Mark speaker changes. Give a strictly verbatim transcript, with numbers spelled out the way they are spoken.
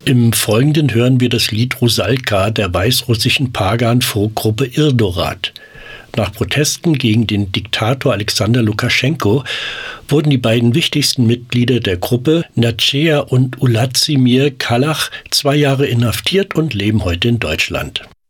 Speaker 1: Im Folgenden hören wir das Lied Rusalka der weißrussischen Pagan-Folkgruppe Irdorat. Nach Protesten gegen den Diktator Alexander Lukaschenko wurden die beiden wichtigsten Mitglieder der Gruppe, Nadzeja und Uladzimir Kalach, zwei Jahre inhaftiert und leben heute in Deutschland.